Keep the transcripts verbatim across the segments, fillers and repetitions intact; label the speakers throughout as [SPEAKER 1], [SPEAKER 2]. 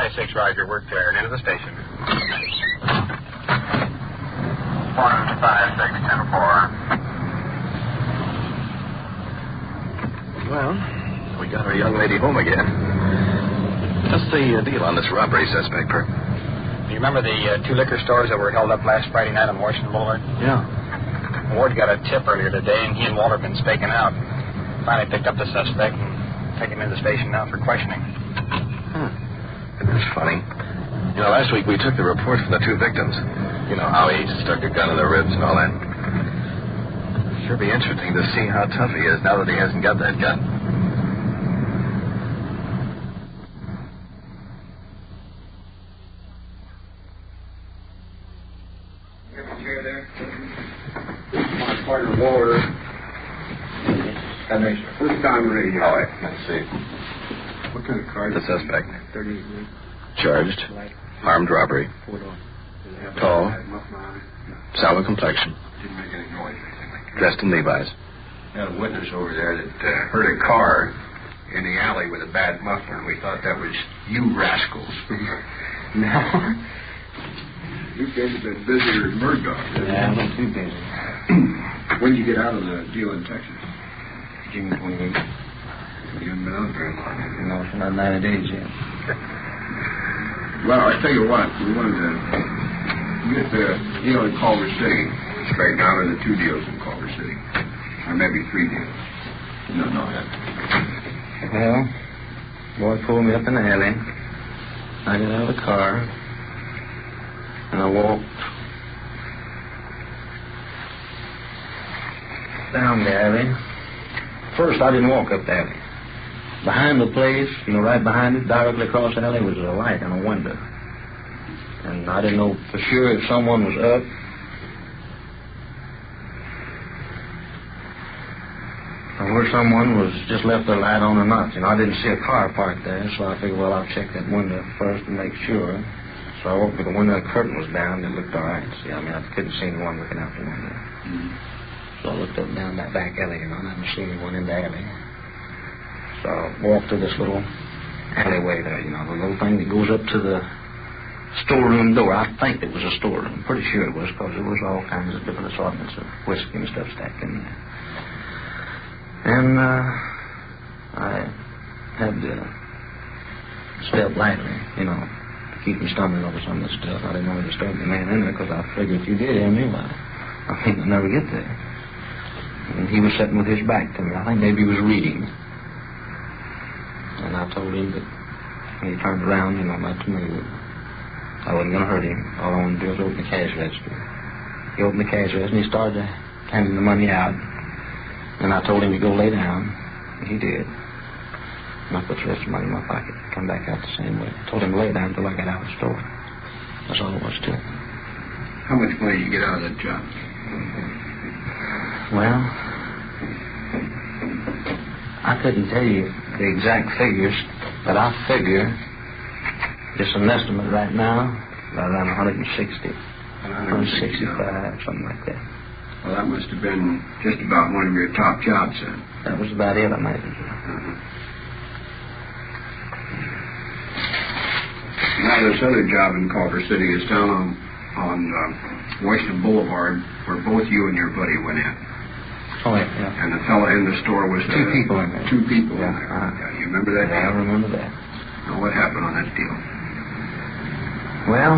[SPEAKER 1] five six, Roger. We're clear. And into the station.
[SPEAKER 2] One five six ten four.
[SPEAKER 3] Well, we got our young lady home again. What's the uh, deal on this robbery suspect, Perk?
[SPEAKER 1] Do you remember the uh, two liquor stores that were held up last Friday night on Washington Boulevard?
[SPEAKER 3] Yeah.
[SPEAKER 1] Ward got a tip earlier today, and he and Walter have been staking out. Finally picked up the suspect and taken him to the station now for questioning.
[SPEAKER 3] Huh. That's funny. You know, last week we took the report from the two victims. You know, how he stuck a gun in their ribs and all that. Sure be interesting to see how tough he is now that he hasn't got that gun.
[SPEAKER 4] First time radio.
[SPEAKER 3] All right, let's see.
[SPEAKER 4] What kind of car?
[SPEAKER 3] The suspect. Charged. Armed robbery. Tall. Sallow complexion.
[SPEAKER 4] Didn't make any noise or anything like that.
[SPEAKER 3] Dressed in Levi's.
[SPEAKER 4] Had a witness over there that uh, heard a car in the alley with a bad muffler, and we thought that was you rascals.
[SPEAKER 5] No.
[SPEAKER 4] You guys have been busier than Murdoch.
[SPEAKER 5] Yeah, I'm too busy.
[SPEAKER 4] When did you get out of the deal in Texas?
[SPEAKER 5] June twenty-eighth.
[SPEAKER 4] You haven't been out very long. Have you?
[SPEAKER 5] No, it's not ninety days yet.
[SPEAKER 4] Well, I tell you what, we wanted to get the deal in Culver City straightened out, or the two deals in Culver City. Or maybe three deals. No, no, that.
[SPEAKER 5] Well, boy pulled me up in the alley. I got out of the car, and I walked down the alley. First, I didn't walk up the alley. Behind the place, you know, right behind it, directly across the alley, was a light and a window. And I didn't know for sure if someone was up. Or where someone was just left their light on or not. You know, I didn't see a car parked there, so I figured, well, I'll check that window first to make sure. So I walked to the window, the curtain was down, and it looked all right. See, I mean, I couldn't see anyone looking out the window. Mm-hmm. So I looked up and down that back alley, you know, and I didn't see anyone in the alley. So I walked to this little alleyway there, you know, the little thing that goes up to the storeroom door. I think it was a storeroom. Pretty sure it was, because there was all kinds of different assortments of whiskey and stuff stacked in there. And uh, I had to step lightly, you know, to keep me stumbling over some of the stuff. I didn't want to disturb the man in there, because I figured if you did hear me, well, I think I'd never get there. And he was sitting with his back to me. I think maybe he was reading. And I told him that when he turned around, you know, not to me, that I wasn't going to hurt him. All I wanted to do was open the cash register. He opened the cash register, and he started handing the money out. And I told him to go lay down. And he did. And I put the rest of the money in my pocket. Come back out the same way. I told him to lay down until I got out of the store. That's all it was to it.
[SPEAKER 4] How much money did you get out of that job?
[SPEAKER 5] Well, I couldn't tell you the exact figures, but I figure, just an estimate right now, about around one hundred sixty, one hundred sixty-five, something like that.
[SPEAKER 4] Well, that must have been just about one of your top jobs, then.
[SPEAKER 5] That was about it, I imagine.
[SPEAKER 4] Uh-huh. Now, this other job in Culver City is down on, on uh, Washington Boulevard, where both you and your buddy went in.
[SPEAKER 5] Oh, yeah, yeah.
[SPEAKER 4] And the fellow in the store was...
[SPEAKER 5] Two
[SPEAKER 4] uh,
[SPEAKER 5] people in there.
[SPEAKER 4] Two people
[SPEAKER 5] yeah,
[SPEAKER 4] in there.
[SPEAKER 5] Uh,
[SPEAKER 4] yeah, you remember that
[SPEAKER 5] yeah,
[SPEAKER 4] deal?
[SPEAKER 5] I remember that.
[SPEAKER 4] Now, what happened on that deal?
[SPEAKER 5] Well,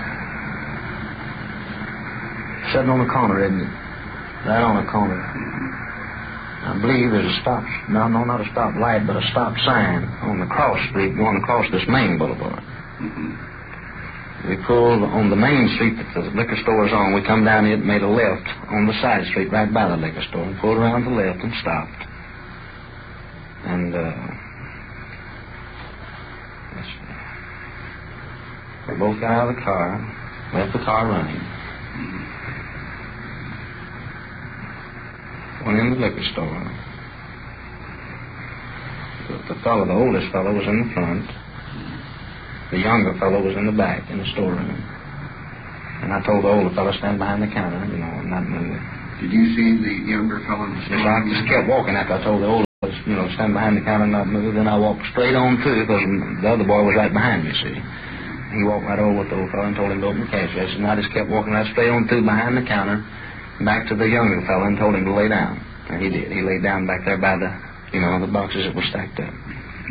[SPEAKER 5] sitting on the corner, isn't it? Right on the corner. I believe there's a stop... No, no, not a stop light, but a stop sign on the cross street going across this main boulevard.
[SPEAKER 4] Mm-hmm.
[SPEAKER 5] We pulled on the main street that the liquor store is on. We come down it and made a left on the side street right by the liquor store and pulled around to the left and stopped. And, uh... let's see. We both got out of the car, left the car running. Went in the liquor store. The, the fellow, the oldest fellow, was in the front. The younger fellow was in the back, in the storeroom. And I told the older fellow to stand behind the counter, you know, and not move.
[SPEAKER 4] Did you see the younger fellow in the
[SPEAKER 5] storeroom? I just kept walking after I told the older You know, stand behind the counter and not move. Then I walked straight on through because the other boy was right behind me, see. He walked right over with the old fellow and told him to open the cash register. And I just kept walking right straight on through behind the counter back to the younger fellow and told him to lay down. And he did. He laid down back there by the, you know, the boxes that were stacked up.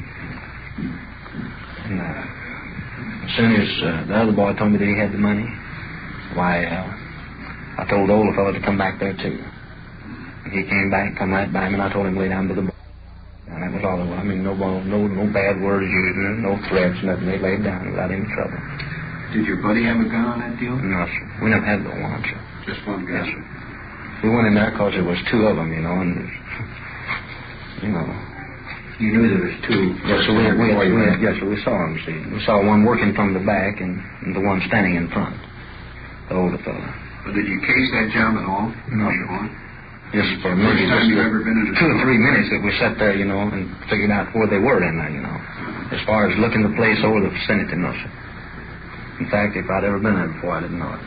[SPEAKER 5] And uh, as soon as uh, the other boy told me that he had the money, why, uh, I told the older fellow to come back there, too. And he came back, come right by me, and I told him to lay down by the box. And that was all it was. I mean, no no no bad words used, no threats, nothing. They laid down without any trouble.
[SPEAKER 4] Did your buddy have a gun on that deal?
[SPEAKER 5] No, sir. We never had but one, sir.
[SPEAKER 4] Just one gun?
[SPEAKER 5] Yes, sir. We went in there because there was two of them, you know, and, you know.
[SPEAKER 4] You knew there was two?
[SPEAKER 5] Yes, sir. We, we, we, we, yes, sir. We saw them, see. We saw one working from the back and, and the one standing in front, the older fellow.
[SPEAKER 4] Well, did you case that job at all?
[SPEAKER 5] No, sir. Yes, for
[SPEAKER 4] First
[SPEAKER 5] maybe
[SPEAKER 4] time
[SPEAKER 5] just
[SPEAKER 4] you've ever been in a
[SPEAKER 5] two or
[SPEAKER 4] store?
[SPEAKER 5] three minutes that we sat there, you know, and figured out where they were in there, you know. As far as looking the place over the vicinity, no, sir. In fact, if I'd ever been there before, I didn't know it.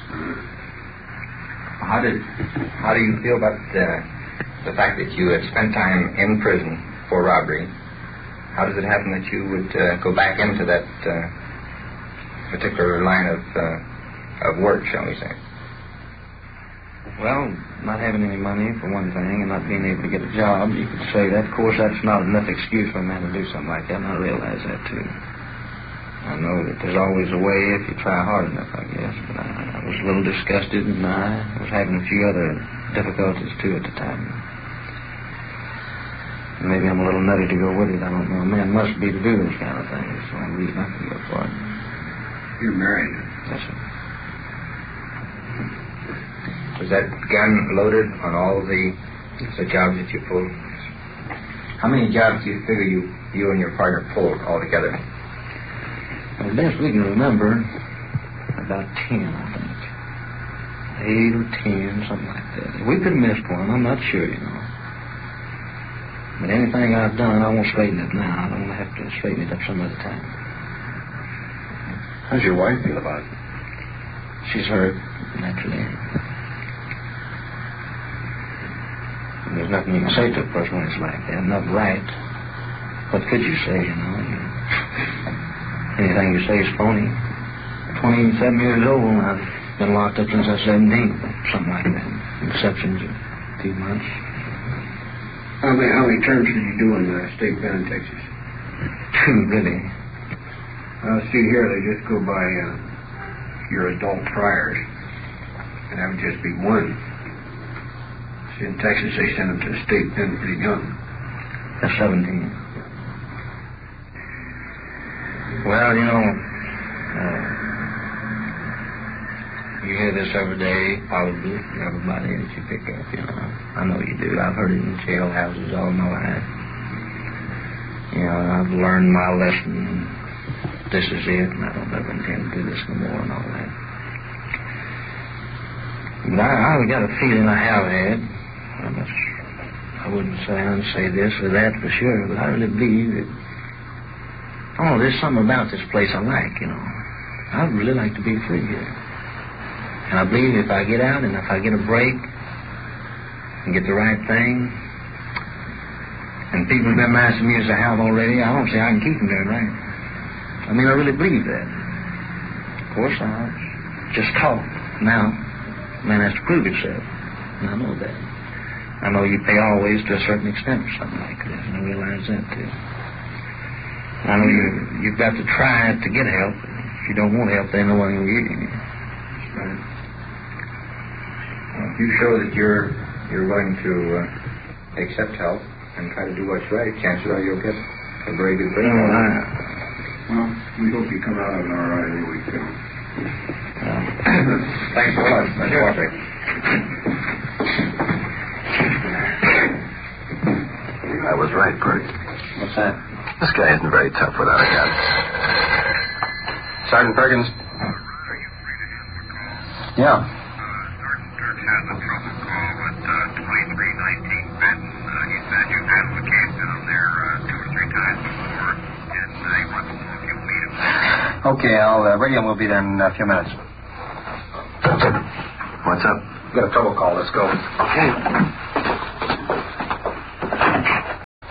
[SPEAKER 6] How did, how do you feel about uh, the fact that you had spent time in prison for robbery? How does it happen that you would uh, go back into that uh, particular line of uh, of work, shall we say?
[SPEAKER 5] Well, not having any money, for one thing, and not being able to get a job, you could say that. Of course, that's not enough excuse for a man to do something like that, and I realize that, too. I know that there's always a way if you try hard enough, I guess, but I, I was a little disgusted, and I was having a few other difficulties, too, at the time. And maybe I'm a little nutty to go with it. I don't know. A man must be to do those kind of things, so I'm reason I can go for it.
[SPEAKER 4] You're married?
[SPEAKER 5] Yes, sir.
[SPEAKER 6] Was that gun loaded on all the, the jobs that you pulled? How many jobs do you figure you, you and your partner pulled altogether?
[SPEAKER 5] Well, best we can remember, about ten, I think. Eight or ten, something like that. We could have missed one, I'm not sure, you know. But anything I've done, I won't straighten it now. I don't have to straighten it up some other time.
[SPEAKER 3] How's your wife feel about it?
[SPEAKER 5] She's hurt, naturally. There's nothing you can say to a person when it's like that. Not right. What could you say, you know? Anything you say is phony. twenty-seven years old, and I've been locked up since I was seventeen. Something like that. Exceptions of a few months.
[SPEAKER 4] How many, how many terms did you do in the state pen in Texas?
[SPEAKER 5] Two, really.
[SPEAKER 4] Uh, see here, they just go by uh, your adult priors. And that would just be one. In Texas, they send them to the state pen pretty young.
[SPEAKER 5] That's seventeen. Well, you know, uh, you hear this every day, probably, everybody that you pick up, you know. I know you do. I've heard it in jailhouses all my life. You know, I've learned my lesson. This is it, and I don't ever intend to do this no more and all that. But I, I've got a feeling I have had. I must, I wouldn't say I'd say this or that for sure, but I really believe that, oh, there's something about this place I like, you know. I'd really like to be free here. And I believe if I get out and if I get a break and get the right thing, and people have been nice to me as I have already, I don't say I can keep them there, right? I mean, I really believe that. Of course, I just talk. Now, man has to prove himself, and I know that. I know you pay always to a certain extent for something like this, and I realize that, too. I know you, you've got to try to get help. If you don't want help, then no one will give you any.
[SPEAKER 6] Right. Well, if you show that you're you're willing to uh, accept help and try to do what's right, chances are you'll get a very good break.
[SPEAKER 5] Well, I,
[SPEAKER 4] Well, we hope you come out of it all right every week, Phil.
[SPEAKER 5] uh,
[SPEAKER 6] Thanks so much. Mister Walter.
[SPEAKER 3] I was right, Bert.
[SPEAKER 1] What's that?
[SPEAKER 3] This guy isn't very tough without a gun.
[SPEAKER 1] Sergeant Perkins? Yeah.
[SPEAKER 2] Uh, Sergeant Dirks has a trouble call at uh, twenty-three nineteen Benton. Uh, he said you've handled the case down there uh, two or three times before, and uh, he wants to know if you'll meet him there.
[SPEAKER 1] Okay, I'll uh, radio and we'll be there in a few minutes.
[SPEAKER 3] What's up?
[SPEAKER 1] Got a trouble call. Let's go.
[SPEAKER 3] Okay.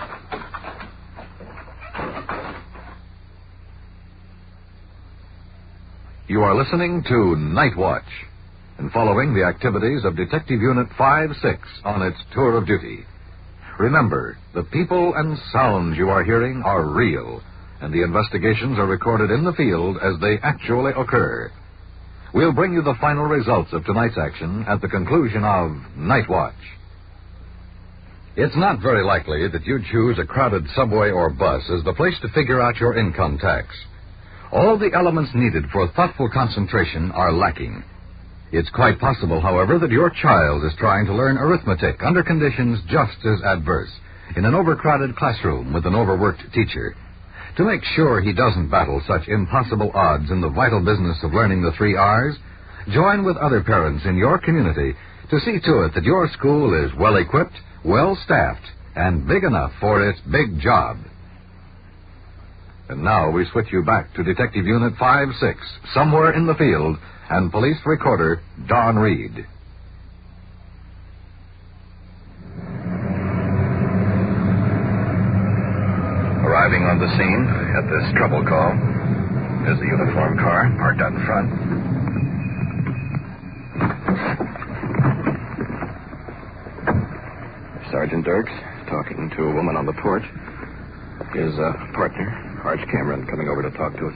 [SPEAKER 7] you are listening to Night Watch and following the activities of Detective Unit five six on its tour of duty. Remember, the people and sounds you are hearing are real, and the investigations are recorded in the field as they actually occur. We'll bring you the final results of tonight's action at the conclusion of Night Watch. It's not very likely that you'd choose a crowded subway or bus as the place to figure out your income tax. All the elements needed for thoughtful concentration are lacking. It's quite possible, however, that your child is trying to learn arithmetic under conditions just as adverse, in an overcrowded classroom with an overworked teacher. To make sure he doesn't battle such impossible odds in the vital business of learning the three R's, join with other parents in your community to see to it that your school is well-equipped, well-staffed, and big enough for its big job. And now we switch you back to Detective Unit five six, somewhere in the field, and police recorder Don Reed.
[SPEAKER 3] Arriving on the scene at this trouble call is the uniformed car parked out in front. Sergeant Dirks talking to a woman on the porch. His uh, partner, Arch Cameron, coming over to talk to us.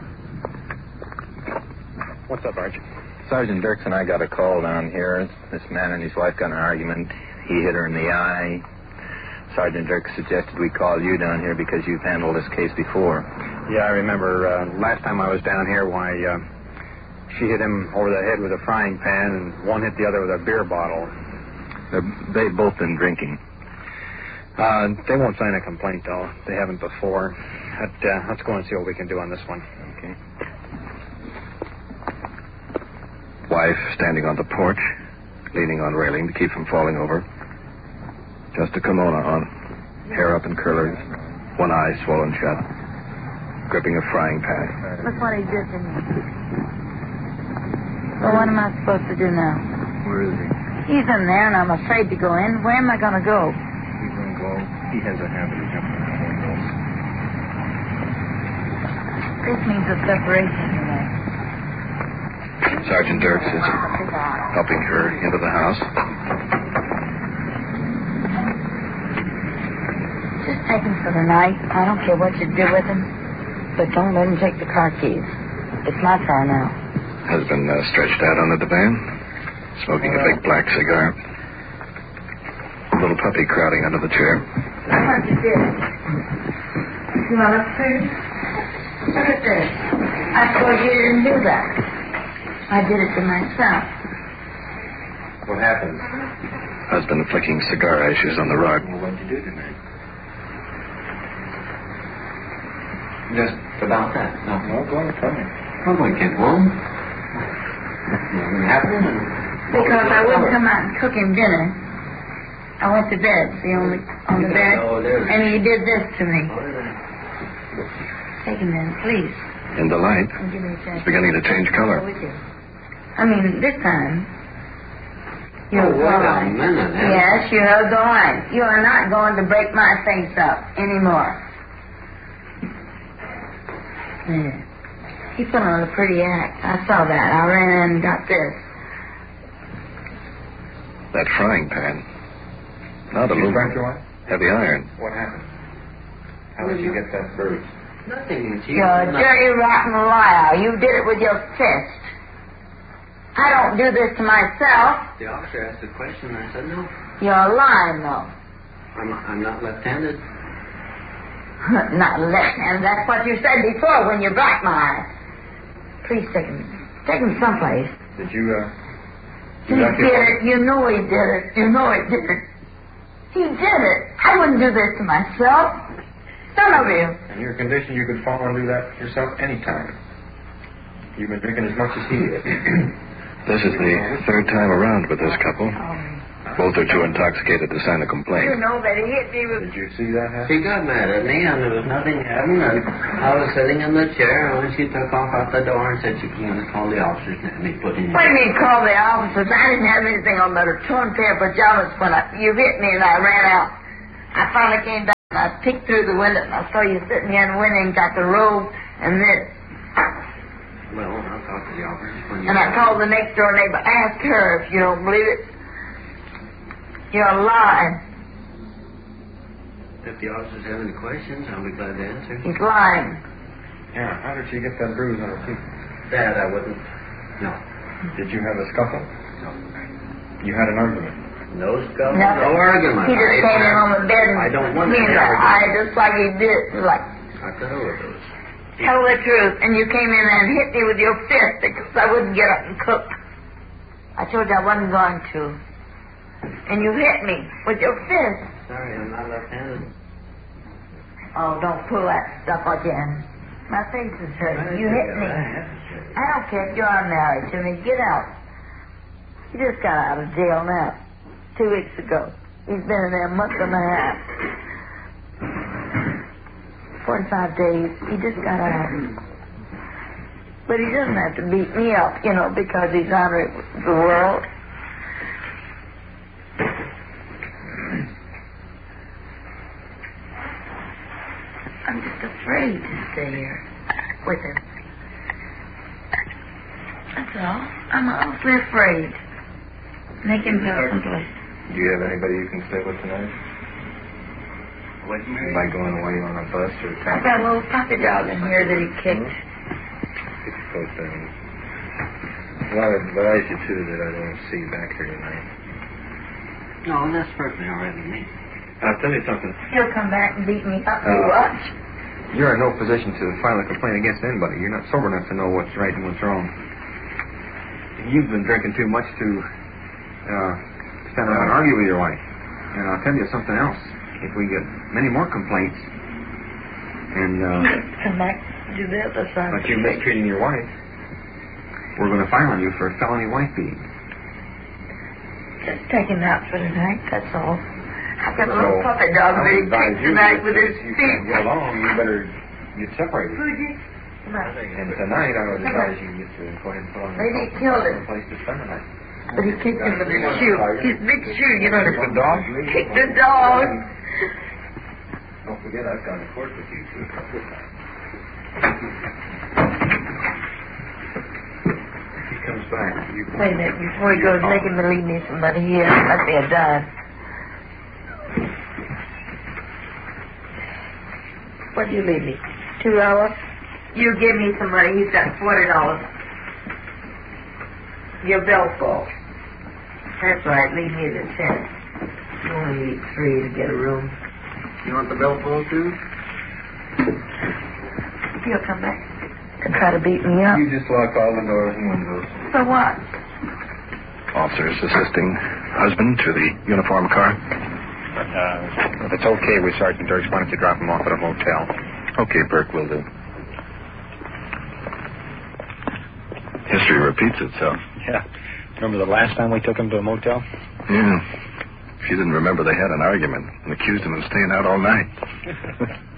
[SPEAKER 1] What's up, Arch?
[SPEAKER 6] Sergeant Dirks and I got a call down here. This man and his wife got in an argument. He hit her in the eye. Sergeant Dirks suggested we call you down here because you've handled this case before.
[SPEAKER 1] Yeah, I remember uh, last time I was down here, why uh, she hit him over the head with a frying pan and one hit the other with a beer bottle.
[SPEAKER 6] They're, they've both been drinking.
[SPEAKER 1] Uh, they won't sign a complaint, though. They haven't before. Let, uh, let's go and see what we can do on this one.
[SPEAKER 6] Okay.
[SPEAKER 3] Wife standing on the porch, leaning on railing to keep from falling over. Just a kimono on, hair up in curlers, one eye swollen shut, gripping a frying pan.
[SPEAKER 8] Look what he did to me. Well, what am I supposed to do now?
[SPEAKER 5] Where is he?
[SPEAKER 8] He's in there, and I'm afraid to go in. Where am I going to go?
[SPEAKER 5] He's going to go. He has a habit of jumping out windows.
[SPEAKER 8] This means a separation, you know.
[SPEAKER 3] Sergeant Dirks is helping her into the house.
[SPEAKER 8] Just take him for the night. I don't care what you do with him, but don't let him take the car keys. It's my car now.
[SPEAKER 3] Husband uh, stretched out on the divan, smoking a big black cigar. Little puppy crowding under the chair.
[SPEAKER 8] That's what you did. You want to look pretty? Look at this. I suppose you didn't do that. I did it to myself.
[SPEAKER 5] What happened?
[SPEAKER 3] Husband flicking cigar ashes on the rug.
[SPEAKER 5] Well, what did you do tonight?
[SPEAKER 6] Just about that. No.
[SPEAKER 5] No, go on, tell me.
[SPEAKER 6] Well, we get home. Nothing happened.
[SPEAKER 8] Because I wouldn't come out and cook him dinner. I went to bed, see, on the, on the bed, and he did this to me. Take him in, please.
[SPEAKER 3] In the light,
[SPEAKER 8] And give me a chance.
[SPEAKER 3] it's beginning to change color.
[SPEAKER 8] Go with you. I mean, this time, you're
[SPEAKER 6] Oh, wait a
[SPEAKER 8] going.
[SPEAKER 6] minute, Ann.
[SPEAKER 8] Yes, you're going. You are not going to break my face up anymore. Yeah. He put on a pretty act. I saw that. I ran in and got this.
[SPEAKER 3] That frying pan. Not
[SPEAKER 5] You struck
[SPEAKER 3] aluminum.
[SPEAKER 5] your wife?
[SPEAKER 3] Heavy iron.
[SPEAKER 5] What happened? How did you get that bruise?
[SPEAKER 6] Nothing. She
[SPEAKER 8] You're a dirty, rotten liar. You did it with your fist. I don't do this to myself.
[SPEAKER 6] The officer asked the question, and I said no.
[SPEAKER 8] You're lying, though.
[SPEAKER 6] I'm, I'm not left-handed.
[SPEAKER 8] Not left-handed. That's what you said before when you blacked my eye. Please take him. Take him someplace.
[SPEAKER 5] Did you, uh...
[SPEAKER 8] He
[SPEAKER 5] You left
[SPEAKER 8] did
[SPEAKER 5] your
[SPEAKER 8] it. You know he did it. You know he did it. He did it. I wouldn't do this to myself. None of you.
[SPEAKER 5] In your condition, you could fall and do that yourself anytime. You've been drinking as much as he did.
[SPEAKER 3] This is the third time around with this couple. Both are too intoxicated to sign a
[SPEAKER 8] You
[SPEAKER 3] complaint.
[SPEAKER 8] know that he hit me with...
[SPEAKER 5] Did you see that happen?
[SPEAKER 9] She got mad at me, and there was nothing happening, and I was sitting in the chair, and when she took off out the door and said she was going to call the officers, and they put in...
[SPEAKER 8] What do you mean call the officers? I didn't have anything on but a torn pair of pajamas when I, you hit me and I ran out. I finally came back and I peeked through the window and I saw you sitting here in the window and got the robe and this.
[SPEAKER 9] Well, I'll talk to the officers when you...
[SPEAKER 8] And I called the next door neighbor, asked her if you don't believe it. You're lying.
[SPEAKER 9] If the officers have any questions, I'll be glad to answer.
[SPEAKER 8] He's lying.
[SPEAKER 3] Yeah, how did she get that bruise on her feet?
[SPEAKER 9] That I wouldn't... No.
[SPEAKER 3] Did you have a scuffle?
[SPEAKER 9] No.
[SPEAKER 3] You had an argument?
[SPEAKER 9] No scuffle,
[SPEAKER 8] No.
[SPEAKER 9] no argument.
[SPEAKER 8] He just
[SPEAKER 9] I-
[SPEAKER 8] came in on the bed and
[SPEAKER 9] I don't want
[SPEAKER 8] me
[SPEAKER 9] to
[SPEAKER 8] in the
[SPEAKER 9] argue.
[SPEAKER 8] eye just like he did. Like,
[SPEAKER 9] I could overdose.
[SPEAKER 8] tell the truth. And you came in and hit me with your fist because I wouldn't get up and cook. I told you I wasn't going to. And you hit me with your fist.
[SPEAKER 9] Sorry, I'm not left-handed.
[SPEAKER 8] Oh, don't pull that stuff again. My face is hurting. You hit me. I don't care if you're married to me. Get out. He just got out of jail now. Two weeks ago. He's been in there a month and a half. Forty-five days. He just got out. But he doesn't have to beat me up, you know, because he's out of the world. I'm just afraid to stay here with him. That's all. I'm awfully afraid. Make him go someplace.
[SPEAKER 3] Do you have anybody you can stay with tonight? By going away on a bus or a
[SPEAKER 8] I've
[SPEAKER 3] taxi?
[SPEAKER 8] got a little puppy dog in here that he kicked.
[SPEAKER 3] But, um, well, I'd advise you, too, that I don't see you back here tonight.
[SPEAKER 9] No, that's perfectly all right with me.
[SPEAKER 3] I'll tell you something.
[SPEAKER 8] He'll come back and beat me up.
[SPEAKER 3] Uh,
[SPEAKER 8] You watch.
[SPEAKER 3] You're in no position to file a complaint against anybody. You're not sober enough to know what's right and what's wrong. You've been drinking too much to uh, stand around and argue with your wife. And I'll tell you something else. If we get many more complaints, and uh,
[SPEAKER 8] Come back and do the other side.
[SPEAKER 3] like you mistreating your wife, we're going to file on you for felony wife beating.
[SPEAKER 8] Just take him out for tonight, that's all. I've got a
[SPEAKER 3] So,
[SPEAKER 8] little puppy dog
[SPEAKER 3] I
[SPEAKER 8] that
[SPEAKER 3] would
[SPEAKER 8] he
[SPEAKER 3] advise
[SPEAKER 8] kicked
[SPEAKER 3] you
[SPEAKER 8] tonight
[SPEAKER 3] that
[SPEAKER 8] with his
[SPEAKER 3] if you
[SPEAKER 8] feet.
[SPEAKER 3] can't get along, you better get separated.
[SPEAKER 8] Fuji, come on.
[SPEAKER 3] And tonight, I would advise you just to go ahead and put on your
[SPEAKER 8] Maybe he
[SPEAKER 3] coat
[SPEAKER 8] killed
[SPEAKER 3] and
[SPEAKER 8] him.
[SPEAKER 3] find a place to spend the night.
[SPEAKER 8] But he kicked him with his shoe. His big shoe, you know.
[SPEAKER 3] Kick the dog?
[SPEAKER 8] Kicked the dog.
[SPEAKER 3] Don't forget, I've gone to court with you too a couple of times. If he comes back, you can...
[SPEAKER 8] Wait a minute, before he goes, make him believe me somebody here. Let me have died. What'd you leave me? Two dollars? You give me some money. He's got forty dollars. Your bill full. That's right. Leave me the ten. You only need three to get a room.
[SPEAKER 9] You want the bill full, too?
[SPEAKER 8] He'll come back and try to beat me up.
[SPEAKER 3] You just lock all the doors and windows.
[SPEAKER 8] So what?
[SPEAKER 3] Officers assisting husband to the uniform car.
[SPEAKER 1] Uh, if it's okay with Sergeant Dirks, why don't you drop him off at a motel?
[SPEAKER 3] Okay, Burke, will do. History repeats itself.
[SPEAKER 1] Yeah. Remember the last time we took him to a motel?
[SPEAKER 3] Yeah. She didn't remember they had an argument and accused him of staying out all night.